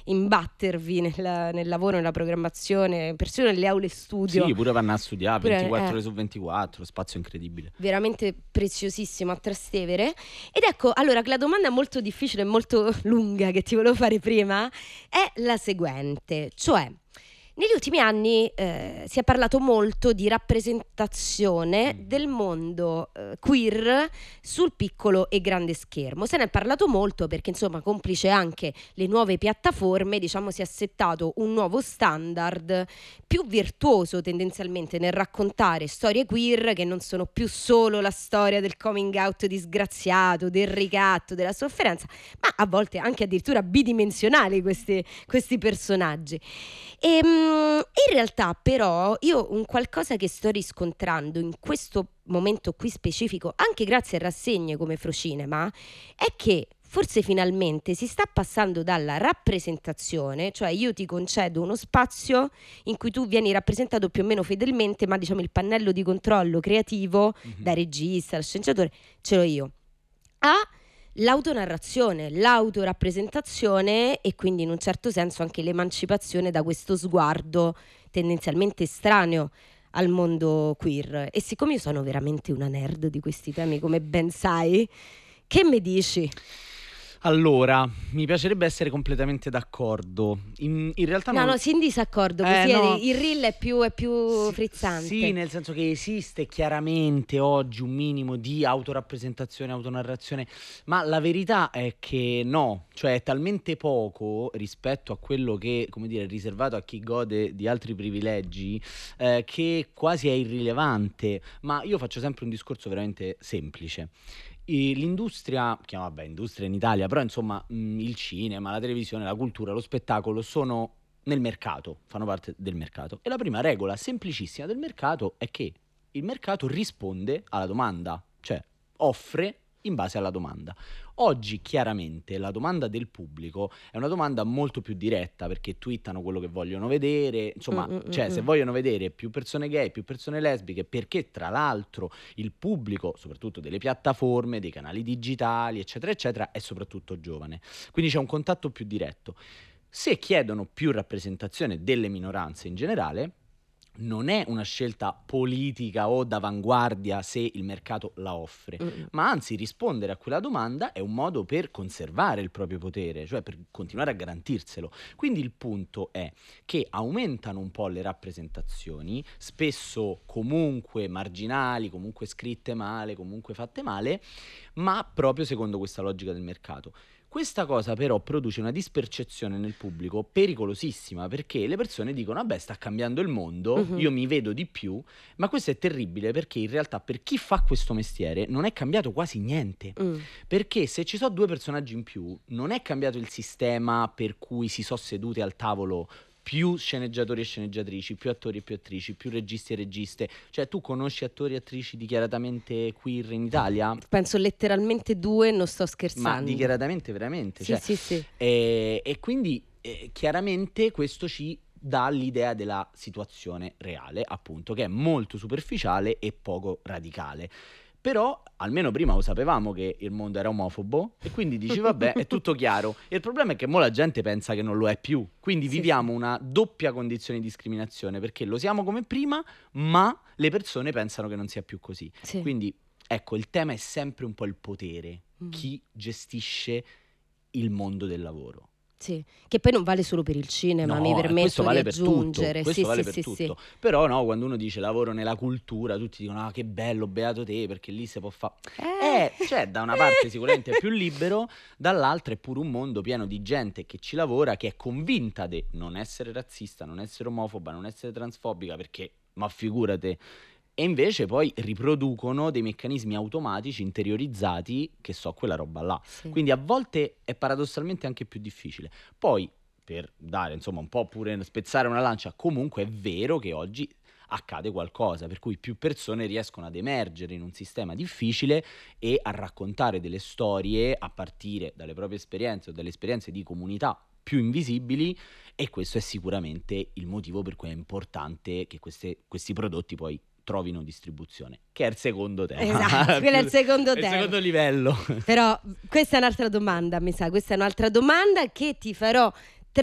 imbattervi nel lavoro, nella programmazione, persino nelle aule studio. Sì, pure vanno a studiare Pure, 24 ore su 24, spazio incredibile. Veramente preziosissimo a Trastevere. Ed ecco, allora, la domanda molto difficile e molto lunga che ti volevo fare prima è la seguente, cioè negli ultimi anni si è parlato molto di rappresentazione del mondo queer sul piccolo e grande schermo. Se ne è parlato molto perché, insomma, complice anche le nuove piattaforme, diciamo, si è settato un nuovo standard più virtuoso tendenzialmente nel raccontare storie queer che non sono più solo la storia del coming out disgraziato, del ricatto, della sofferenza, ma a volte anche addirittura bidimensionali questi personaggi. In realtà però io un qualcosa che sto riscontrando in questo momento qui specifico, anche grazie a rassegne come Frocinema, è che forse finalmente si sta passando dalla rappresentazione, cioè io ti concedo uno spazio in cui tu vieni rappresentato più o meno fedelmente, ma diciamo il pannello di controllo creativo da regista, da sceneggiatore ce l'ho io, a l'autonarrazione, l'autorappresentazione e quindi in un certo senso anche l'emancipazione da questo sguardo tendenzialmente estraneo al mondo queer. E siccome io sono veramente una nerd di questi temi, come ben sai, che mi dici? Allora, mi piacerebbe essere completamente d'accordo. In realtà No, sì, in disaccordo, così no. il reel è più frizzante. Sì, nel senso che esiste chiaramente oggi un minimo di autorappresentazione, autonarrazione, ma la verità è che no, cioè è talmente poco rispetto a quello che, come dire, è riservato a chi gode di altri privilegi, che quasi è irrilevante. Ma io faccio sempre un discorso veramente semplice. L'industria, industria in Italia, però insomma il cinema, la televisione, la cultura, lo spettacolo sono nel mercato, fanno parte del mercato. E la prima regola semplicissima del mercato è che il mercato risponde alla domanda, cioè offre in base alla domanda. Oggi chiaramente la domanda del pubblico è una domanda molto più diretta perché twittano quello che vogliono vedere, insomma, se vogliono vedere più persone gay, più persone lesbiche, perché tra l'altro il pubblico, soprattutto delle piattaforme, dei canali digitali, eccetera, eccetera, è soprattutto giovane. Quindi c'è un contatto più diretto. Se chiedono più rappresentazione delle minoranze in generale, non è una scelta politica o d'avanguardia se il mercato la offre, ma anzi rispondere a quella domanda è un modo per conservare il proprio potere, cioè per continuare a garantirselo. Quindi il punto è che aumentano un po' le rappresentazioni, spesso comunque marginali, comunque scritte male, comunque fatte male, ma proprio secondo questa logica del mercato. Questa cosa però produce una dispercezione nel pubblico pericolosissima perché le persone dicono vabbè sta cambiando il mondo, io mi vedo di più, ma questo è terribile perché in realtà per chi fa questo mestiere non è cambiato quasi niente, perché se ci sono due personaggi in più non è cambiato il sistema per cui si sono sedute al tavolo più sceneggiatori e sceneggiatrici, più attori e più attrici, più registi e registe. Cioè tu conosci attori e attrici dichiaratamente queer in Italia? Penso letteralmente 2, non sto scherzando. Ma dichiaratamente veramente? Sì. E quindi chiaramente questo ci dà l'idea della situazione reale, appunto, che è molto superficiale e poco radicale. Però almeno prima lo sapevamo che il mondo era omofobo e quindi dici vabbè è tutto chiaro. E il problema è che mo la gente pensa che non lo è più, quindi viviamo una doppia condizione di discriminazione perché lo siamo come prima ma le persone pensano che non sia più così. Quindi ecco, il tema è sempre un po' il potere, chi gestisce il mondo del lavoro. Sì, che poi non vale solo per il cinema, mi permetto vale di aggiungere. Questo vale per tutto. Però no, quando uno dice lavoro nella cultura, tutti dicono che bello, beato te, perché lì si può fare. Cioè, da una parte sicuramente è più libero, dall'altra è pure un mondo pieno di gente che ci lavora, che è convinta di non essere razzista, non essere omofoba, non essere transfobica, perché, ma figurate. E invece poi riproducono dei meccanismi automatici interiorizzati che so quella roba là. Quindi a volte è paradossalmente anche più difficile. Poi, per dare insomma un po' pure spezzare una lancia, comunque è vero che oggi accade qualcosa, per cui più persone riescono ad emergere in un sistema difficile e a raccontare delle storie a partire dalle proprie esperienze o dalle esperienze di comunità più invisibili, e questo è sicuramente il motivo per cui è importante che questi prodotti poi trovino distribuzione, che è il secondo tema. Esatto, quello è il secondo tema. Il secondo livello. Però questa è un'altra domanda, mi sa, questa è un'altra domanda che ti farò